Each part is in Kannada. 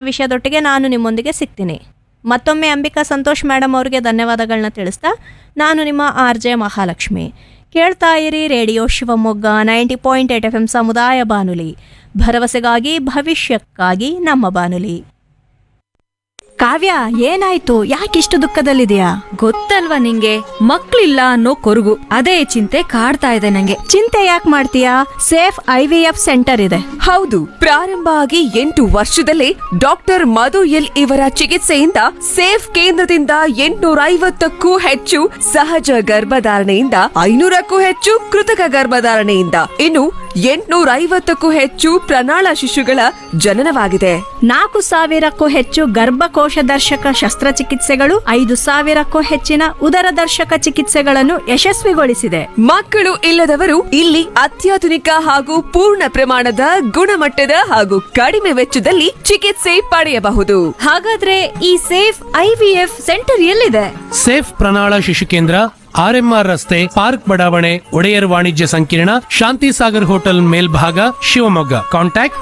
ವಿಷಯದೊಟ್ಟಿಗೆ ನಾನು ನಿಮ್ಮೊಂದಿಗೆ ಸಿಗ್ತೀನಿ. ಮತ್ತೊಮ್ಮೆ ಅಂಬಿಕಾ ಸಂತೋಷ್ ಮೇಡಮ್ ಅವರಿಗೆ ಧನ್ಯವಾದಗಳನ್ನ ತಿಳಿಸ್ತಾ ನಾನು ನಿಮ್ಮ RJ ಮಹಾಲಕ್ಷ್ಮಿ. ಕೇಳ್ತಾ ಇರಿ ರೇಡಿಯೋ ಶಿವಮೊಗ್ಗ 90.8 FM ಸಮುದಾಯ ಬಾನುಲಿ, ಭರವಸೆಗಾಗಿ ಭವಿಷ್ಯಕ್ಕಾಗಿ ನಮ್ಮ ಬಾನುಲಿ. ಕಾವ್ಯ, ಏನಾಯ್ತು? ಯಾಕಿಷ್ಟು ದುಃಖದಲ್ಲಿದೆಯಾ? ಗೊತ್ತಲ್ವಾ ನಿಂಗೆ, ಮಕ್ಳಿಲ್ಲ ಅನ್ನೋ ಕೊರಗು, ಅದೇ ಚಿಂತೆ ಕಾಡ್ತಾ ಇದೆ ನಂಗೆ. ಚಿಂತೆ ಯಾಕೆ ಮಾಡ್ತೀಯಾ? ಸೇಫ್ IVF ಸೆಂಟರ್ ಇದೆ. ಹೌದು, ಪ್ರಾರಂಭ ಆಗಿ 8 ವರ್ಷದಲ್ಲೇ ಡಾಕ್ಟರ್ ಮಧು ಎಲ್ ಇವರ ಚಿಕಿತ್ಸೆಯಿಂದ ಸೇಫ್ ಕೇಂದ್ರದಿಂದ 850ಕ್ಕೂ ಹೆಚ್ಚು ಸಹಜ ಗರ್ಭಧಾರಣೆಯಿಂದ 500ಕ್ಕೂ ಹೆಚ್ಚು ಕೃತಕ ಗರ್ಭಧಾರಣೆಯಿಂದ ಇನ್ನು 850ಕ್ಕೂ ಹೆಚ್ಚು ಪ್ರಣಾಳ ಶಿಶುಗಳ ಜನನವಾಗಿದೆ. 4,000ಕ್ಕೂ ಹೆಚ್ಚು ಗರ್ಭಕೋಶ ದರ್ಶಕ ಶಸ್ತ್ರಚಿಕಿತ್ಸೆಗಳು, 5,000ಕ್ಕೂ ಹೆಚ್ಚಿನ ಉದರ ದರ್ಶಕ ಚಿಕಿತ್ಸೆಗಳನ್ನು ಯಶಸ್ವಿಗೊಳಿಸಿದೆ. ಮಕ್ಕಳು ಇಲ್ಲದವರು ಇಲ್ಲಿ ಅತ್ಯಾಧುನಿಕ ಹಾಗೂ ಪೂರ್ಣ ಪ್ರಮಾಣದ ಗುಣಮಟ್ಟದ ಹಾಗೂ ಕಡಿಮೆ ವೆಚ್ಚದಲ್ಲಿ ಚಿಕಿತ್ಸೆ ಪಡೆಯಬಹುದು. ಹಾಗಾದ್ರೆ ಈ ಸೇಫ್ IVF ಸೆಂಟರ್ ಎಲ್ಲಿದೆ? ಸೇಫ್ ಪ್ರಣಾಳ ಶಿಶು ಕೇಂದ್ರ, RMR ರಸ್ತೆ, ಪಾರ್ಕ್ ಬಡಾವಣೆ, ಒಡೆಯರ್ ವಾಣಿಜ್ಯ ಸಂಕೀರ್ಣ, ಶಾಂತಿ ಸಾಗರ್ ಹೋಟೆಲ್ ಮೇಲ್ಭಾಗ, ಶಿವಮೊಗ್ಗ. ಕಾಂಟ್ಯಾಕ್ಟ್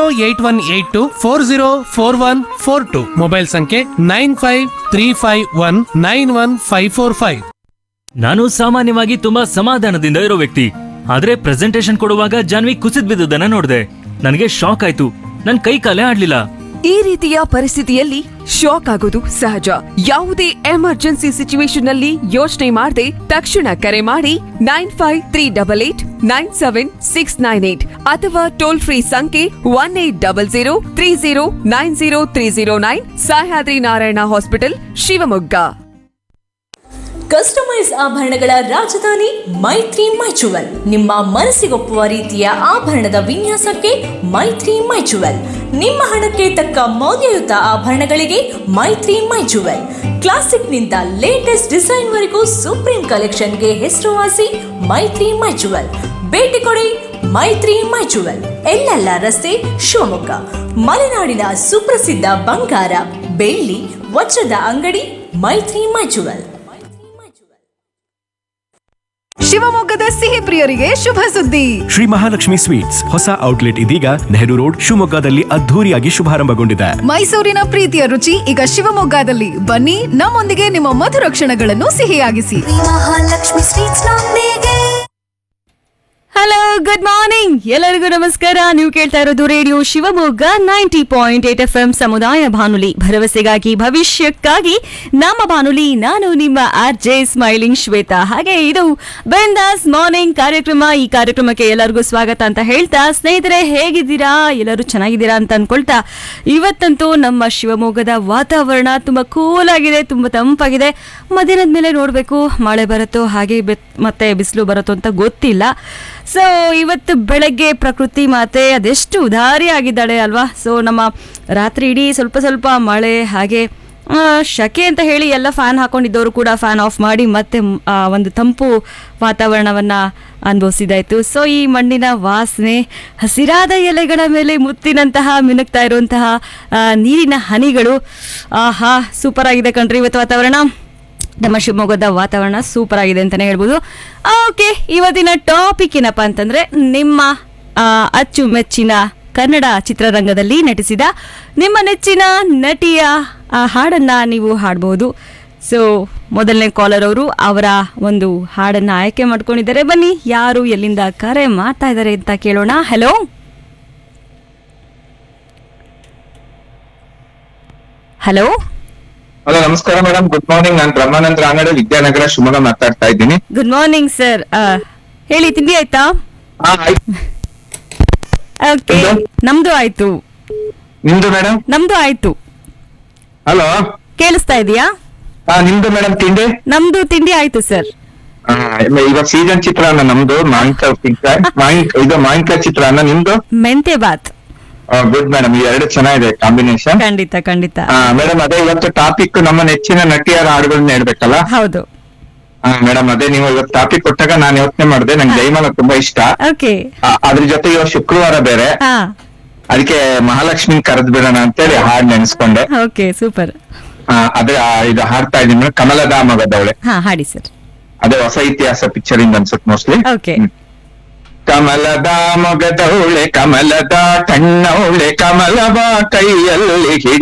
08182404142. ಮೊಬೈಲ್ ಸಂಖ್ಯೆ 9535191545. ನಾನು ಸಾಮಾನ್ಯವಾಗಿ ತುಂಬಾ ಸಮಾಧಾನದಿಂದ ಇರೋ ವ್ಯಕ್ತಿ. ಆದ್ರೆ ಪ್ರೆಸೆಂಟೇಶನ್ ಕೊಡುವಾಗ ಜಾನ್ವಿ ಕುಸಿದ್ ಬಿದ್ದುದನ್ನ ನೋಡಿದೆ. ನನಗೆ ಶಾಕ್ ಆಯ್ತು. ನನ್ ಕೈ ಕಾಲೇ ಆಡ್ಲಿಲ್ಲ. ಈ ರೀತಿಯ ಪರಿಸ್ಥಿತಿಯಲ್ಲಿ ಶಾಕ್ ಆಗೋದು ಸಹಜ. ಯಾವುದೇ ಎಮರ್ಜೆನ್ಸಿ ಸಿಚುವೇಶನ್ ನಲ್ಲಿ ಯೋಚನೆ ಮಾಡದೆ ತಕ್ಷಣ ಕರೆ ಮಾಡಿ 9538897698 ಅಥವಾ ಟೋಲ್ ಫ್ರೀ ಸಂಖ್ಯೆ 180030900309. ಸಹ್ಯಾದ್ರಿ ನಾರಾಯಣ ಹಾಸ್ಪಿಟಲ್, ಶಿವಮೊಗ್ಗ. ಕಸ್ಟಮೈಸ್ ಆಭರಣಗಳ ರಾಜಧಾನಿ ಮೈತ್ರಿ ಮೈಚುವಲ್. ನಿಮ್ಮ ಮನಸ್ಸಿಗೊಪ್ಪುವ ರೀತಿಯ ಆಭರಣದ ವಿನ್ಯಾಸಕ್ಕೆ ಮೈತ್ರಿ ಮೈಚುವಲ್. ನಿಮ್ಮ ಹಣಕ್ಕೆ ತಕ್ಕ ಮೌಲ್ಯಯುತ ಆಭರಣಗಳಿಗೆ ಮೈತ್ರಿ ಮೈಚುವಲ್. ಕ್ಲಾಸಿಕ್ನಿಂದ ಲೇಟೆಸ್ಟ್ ಡಿಸೈನ್ ವರೆಗೂ ಸುಪ್ರೀಂ ಕಲೆಕ್ಷನ್ಗೆ ಹೆಸರುವಾಸಿ ಮೈತ್ರಿ ಮೈಚುವಲ್. ಭೇಟಿ ಕೊಡಿ ಮೈತ್ರಿ ಮೈಚುವಲ್, ಎಲ್ಲೆಲ್ಲ ರಸ್ತೆ, ಶಿವಮೊಗ್ಗ. ಮಲೆನಾಡಿನ ಸುಪ್ರಸಿದ್ಧ ಬಂಗಾರ, ಬೆಳ್ಳಿ, ವಜ್ರದ ಅಂಗಡಿ ಮೈತ್ರಿ ಮೈಚುವಲ್. ಶಿವಮೊಗ್ಗದ ಸಿಹಿ ಪ್ರಿಯರಿಗೆ ಶುಭ ಸುದ್ದಿ. ಶ್ರೀ ಮಹಾಲಕ್ಷ್ಮಿ ಸ್ವೀಟ್ಸ್ ಹೊಸ ಔಟ್ಲೆಟ್ ಇದೀಗ ನೆಹರು ರೋಡ್, ಶಿವಮೊಗ್ಗದಲ್ಲಿ ಅದ್ಧೂರಿಯಾಗಿ ಶುಭಾರಂಭಗೊಂಡಿದೆ. ಮೈಸೂರಿನ ಪ್ರೀತಿಯ ರುಚಿ ಈಗ ಶಿವಮೊಗ್ಗದಲ್ಲಿ. ಬನ್ನಿ, ನಮ್ಮೊಂದಿಗೆ ನಿಮ್ಮ ಮಧುರ ಕ್ಷಣಗಳನ್ನು ಸಿಹಿಯಾಗಿಸಿ. ಮಹಾಲಕ್ಷ್ಮಿ ಸ್ವೀಟ್ಸ್ ನೊಂದಿಗೆ. ಹಲೋ, ಗುಡ್ ಮಾರ್ನಿಂಗ್, ಎಲ್ಲರಿಗೂ ನಮಸ್ಕಾರ. ನೀವು ಕೇಳ್ತಾ ಇರೋದು ರೇಡಿಯೋ ಶಿವಮೊಗ್ಗ 90.8 FM ಸಮುದಾಯ ಬಾನುಲಿ, ಭರವಸೆಗಾಗಿ ಭವಿಷ್ಯಕ್ಕಾಗಿ ನಮ್ಮ ಬಾನುಲಿ. ನಾನು ನಿಮ್ಮ RJ ಸ್ಮೈಲಿಂಗ್ ಶ್ವೇತಾ. ಹಾಗೆ ಇದು ಬಿಂದಾಸ್ ಮಾರ್ನಿಂಗ್ ಕಾರ್ಯಕ್ರಮ. ಈ ಕಾರ್ಯಕ್ರಮಕ್ಕೆ ಎಲ್ಲರಿಗೂ ಸ್ವಾಗತ ಅಂತ ಹೇಳ್ತಾ, ಸ್ನೇಹಿತರೆ ಹೇಗಿದ್ದೀರಾ? ಎಲ್ಲರೂ ಚೆನ್ನಾಗಿದ್ದೀರಾ ಅಂತ ಅನ್ಕೊಳ್ತಾ, ಇವತ್ತಂತೂ ನಮ್ಮ ಶಿವಮೊಗ್ಗದ ವಾತಾವರಣ ತುಂಬಾ ಕೂಲ್ ಆಗಿದೆ, ತುಂಬಾ ತಂಪಾಗಿದೆ. ಮಧ್ಯಾಹ್ನದ ಮೇಲೆ ನೋಡ್ಬೇಕು ಮಳೆ ಬರುತ್ತೋ ಹಾಗೆ ಮತ್ತೆ ಬಿಸಿಲು ಬರುತ್ತೋ ಅಂತ ಗೊತ್ತಿಲ್ಲ. ಸೊ ಇವತ್ತು ಬೆಳಗ್ಗೆ ಪ್ರಕೃತಿ ಮಾತೆ ಅದೆಷ್ಟು ಉದಾರಿ ಆಗಿದ್ದಾಳೆ ಅಲ್ವಾ. ಸೊ ನಮ್ಮ ರಾತ್ರಿ ಇಡೀ ಸ್ವಲ್ಪ ಸ್ವಲ್ಪ ಮಳೆ ಹಾಗೆ ಶಕೆ ಅಂತ ಹೇಳಿ ಎಲ್ಲ ಫ್ಯಾನ್ ಹಾಕೊಂಡಿದ್ದವರು ಕೂಡ ಫ್ಯಾನ್ ಆಫ್ ಮಾಡಿ ಮತ್ತೆ ಒಂದು ತಂಪು ವಾತಾವರಣವನ್ನು ಅನುಭವಿಸಿದಾಯಿತು. ಸೊ ಈ ಮಣ್ಣಿನ ವಾಸನೆ, ಹಸಿರಾದ ಎಲೆಗಳ ಮೇಲೆ ಮುತ್ತಿನಂತಹ ಮಿನುಗ್ತಾ ಇರುವಂತಹ ನೀರಿನ ಹನಿಗಳು, ಆಹಾ ಸೂಪರ್ ಆಗಿದೆ ಕಣ್ರಿ ಇವತ್ತು ವಾತಾವರಣ. ನಮ್ಮ ಶಿವಮೊಗ್ಗದ ವಾತಾವರಣ ಸೂಪರ್ ಆಗಿದೆ ಅಂತಲೇ ಹೇಳ್ಬೋದು. ಓಕೆ, ಇವತ್ತಿನ ಟಾಪಿಕ್ ಏನಪ್ಪ ಅಂತಂದರೆ, ನಿಮ್ಮ ಅಚ್ಚುಮೆಚ್ಚಿನ ಕನ್ನಡ ಚಿತ್ರರಂಗದಲ್ಲಿ ನಟಿಸಿದ ನಿಮ್ಮ ನೆಚ್ಚಿನ ನಟಿಯ ಹಾಡನ್ನು ನೀವು ಹಾಡಬಹುದು. ಸೊ ಮೊದಲನೇ ಕಾಲರ್ ಅವರು ಅವರ ಒಂದು ಹಾಡನ್ನು ಆಯ್ಕೆ ಮಾಡ್ಕೊಂಡಿದ್ದಾರೆ. ಬನ್ನಿ, ಯಾರು ಎಲ್ಲಿಂದ ಕರೆ ಮಾಡ್ತಾ ಇದ್ದಾರೆ ಅಂತ ಕೇಳೋಣ. ಹಲೋ ಹಲೋ ಹಲೋ, ನಮಸ್ಕಾರ ಮೇಡಮ್. Good morning. ನಾನು ಬ್ರಹ್ಮಾನಂದ ರಾನಡೆ, ವಿದ್ಯಾನಗರ, ಶಿವಮೊಗ್ಗ ಮಾತಾಡ್ತಾ ಇದ್ದೀನಿ. Good morning sir. ಹೇಳಿ, ತಿಂಡಿ ಆಯ್ತಾ? ಓಕೆ, ನಮ್ದು ಆಯ್ತು. ನಿಮ್ದು ಮೇಡಮ್? ನಮ್ದು ಆಯ್ತು. ಹಲೋ, ಕೇಳಿಸ್ತಾ ಇದೆಯಾ? ನಿಮ್ದು ಮೇಡಮ್ ತಿಂಡಿ? ನಮ್ದು ತಿಂಡಿ ಆಯ್ತು ಸರ್. ಇವಾಗ ಸೀಸನ್ ಚಿತ್ರಾನ್ನ ನಮ್ದು, ಇದು ಮಾವಿನಕಾಯಿ ಚಿತ್ರಾನ್ನ. ನಿಮ್ದು? ಮೆಂತೆ ಬಾತ್. ಗುಡ್ ಮೇಡಮ್, ಈ ಎರಡು ಚೆನ್ನಾಗಿದೆ ಕಾಂಬಿನೇಷನ್. ಖಂಡಿತ ಖಂಡಿತ ಮೇಡಮ್. ಅದೇ ಇವತ್ತು ಟಾಪಿಕ್ ನಮ್ಮ ನೆಚ್ಚಿನ ನಟಿಯರ ಹಾಡುಗಳನ್ನ ಹೇಳ್ಬೇಕಲ್ಲ? ಹೌದು ಮೇಡಮ್. ಅದೇ ನೀವು ಇವತ್ತು ಟಾಪಿಕ್ ಕೊಟ್ಟಾಗ ನಾನು ಯೋಚನೆ ಮಾಡಿದೆ, ನಂಗೆ ಜೈಮಾಲ ತುಂಬಾ ಇಷ್ಟ. ಅದ್ರ ಜೊತೆ ಇವಾಗ ಶುಕ್ರವಾರ ಬೇರೆ, ಅದಕ್ಕೆ ಮಹಾಲಕ್ಷ್ಮಿ ಕರೆದ್ ಬಿಡೋಣ ಅಂತೇಳಿ ಹಾಡ್ ನೆನೆಸ್ಕೊಂಡೆ. Okay, super. ಅದೇ ಇದು ಹಾಡ್ತಾ ಇದೀನಿ. ಕಮಲದ ಮಗದವಳೆ ಹಾಡಿ ಸರ್. ಅದೇ ಹೊಸ ಇತಿಹಾಸ ಪಿಕ್ಚರ್ ಇಂದ ಅನ್ಸುತ್ತೆ ಮೋಸ್ಟ್ಲಿ. ಓಕೆ. ಕಮಲದ ಮೊಗದವಳೆ, ಕಮಲದ ಕಣ್ಣವಳೆ, ಕಮಲವ ಕೈಯಲ್ಲಿ ಹಿಡಿ